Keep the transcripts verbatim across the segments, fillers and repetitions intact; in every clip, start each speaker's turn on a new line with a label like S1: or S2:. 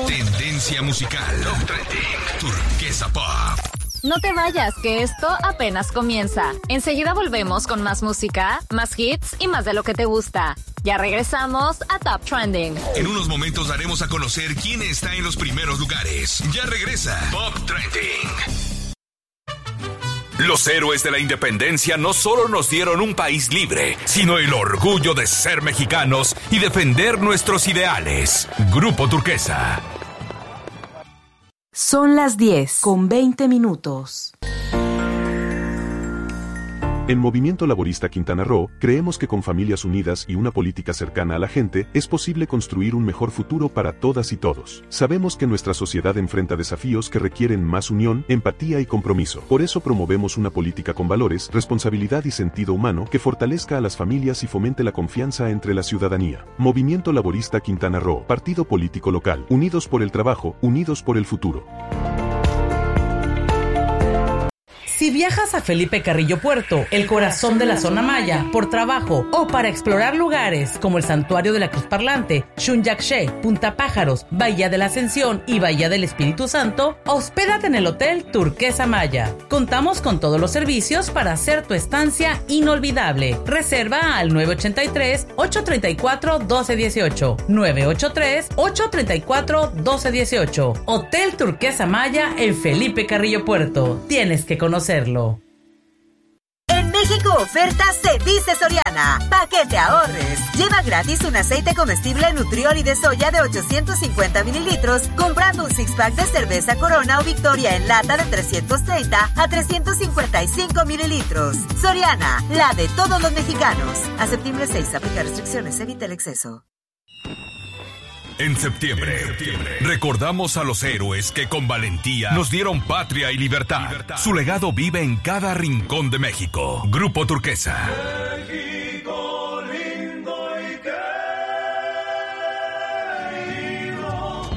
S1: Tendencia musical. Top Trending. Turquesa Pop.
S2: No te vayas, que esto apenas comienza. Enseguida volvemos con más música, más hits y más de lo que te gusta. Ya regresamos a Top Trending.
S1: En unos momentos daremos a conocer quién está en los primeros lugares. Ya regresa Top Trending. Los héroes de la independencia no solo nos dieron un país libre, sino el orgullo de ser mexicanos y defender nuestros ideales. Grupo Turquesa.
S3: Son las diez con veinte minutos.
S4: En Movimiento Laborista Quintana Roo, creemos que con familias unidas y una política cercana a la gente, es posible construir un mejor futuro para todas y todos. Sabemos que nuestra sociedad enfrenta desafíos que requieren más unión, empatía y compromiso. Por eso promovemos una política con valores, responsabilidad y sentido humano que fortalezca a las familias y fomente la confianza entre la ciudadanía. Movimiento Laborista Quintana Roo, partido político local, unidos por el trabajo, unidos por el futuro.
S5: Si viajas a Felipe Carrillo Puerto, el corazón de la zona maya, por trabajo o para explorar lugares como el Santuario de la Cruz Parlante, Xunyaxché, Punta Pájaros, Bahía de la Ascensión y Bahía del Espíritu Santo, hospédate en el Hotel Turquesa Maya. Contamos con todos los servicios para hacer tu estancia inolvidable. Reserva al nueve ocho tres, ocho tres cuatro, uno dos uno ocho, nueve ocho tres, ocho tres cuatro, uno dos uno ocho. Hotel Turquesa Maya en Felipe Carrillo Puerto. Tienes que conocerlo.
S6: En México ofertas se dice Soriana. Pa' que te ahorres. Lleva gratis un aceite comestible Nutrioli de soya de ochocientos cincuenta mililitros comprando un six pack de cerveza Corona o Victoria en lata de trescientos treinta a trescientos cincuenta y cinco mililitros. Soriana, la de todos los mexicanos. A septiembre seis, aplica restricciones, evita el exceso.
S1: En septiembre, en septiembre, recordamos a los héroes que con valentía nos dieron patria y libertad. libertad. Su legado vive en cada rincón de México. Grupo Turquesa. México lindo y querido.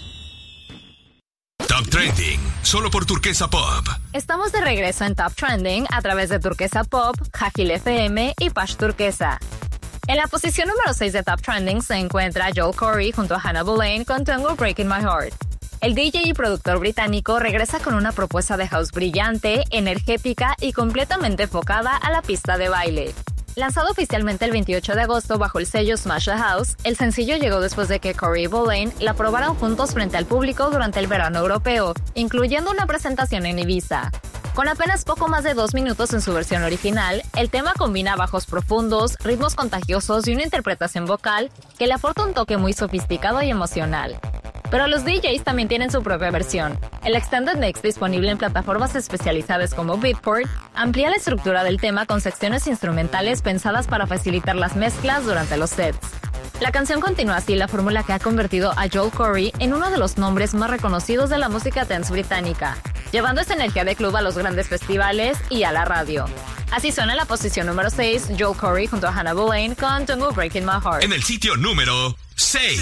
S1: Top Trending, solo por Turquesa Pop.
S2: Estamos de regreso en Top Trending a través de Turquesa Pop, Jajil F M y Pash Turquesa. En la posición número seis de Top Trending se encuentra Joel Corry junto a Hannah Boleyn con Tango Breaking My Heart. El D J y productor británico regresa con una propuesta de house brillante, energética y completamente enfocada a la pista de baile. Lanzado oficialmente el veintiocho de agosto bajo el sello Smash the House, el sencillo llegó después de que Corry y Boleyn la probaran juntos frente al público durante el verano europeo, incluyendo una presentación en Ibiza. Con apenas poco más de dos minutos en su versión original, el tema combina bajos profundos, ritmos contagiosos y una interpretación vocal que le aporta un toque muy sofisticado y emocional. Pero los D Js también tienen su propia versión. El Extended Mix, disponible en plataformas especializadas como Beatport, amplía la estructura del tema con secciones instrumentales pensadas para facilitar las mezclas durante los sets. La canción continúa así la fórmula que ha convertido a Joel Corry en uno de los nombres más reconocidos de la música dance británica, llevando esa energía de club a los grandes festivales y a la radio. Así suena la posición número seis, Joel Corry junto a Hannah Boleyn con Tango Breaking My Heart.
S1: En el sitio número seis.